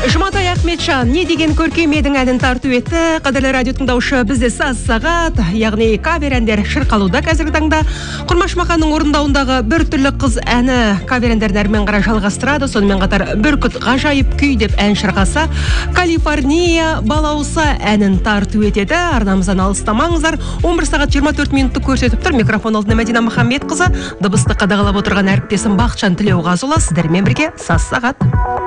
Жұматай Ахметжан не деген көркем едің әнін тарту етті. Қадірлі радио тыңдаушы, бізде саз сағат, яғни кавер әндер шырқалуда қазіргі таңда. Құрмаш Мақанның орындауындағы бір түрлі қыз әні кавер әндерін әрмен қарай жалғастырады. Сонымен қатар бүркіт ғажайып күй деп ән шырқаса, Калифорния балауса әнін тарту етеді. Арнамыздан алыстамаңыздар. 11 сағат 24 минутты көрсетіп тұр. Микрофон алдында Мәдина Махамбетқызы, дыбысты қадағалап отырған әріптесім Бақытжан Тілеуғазыұлы сіздермен бірге саз сағат.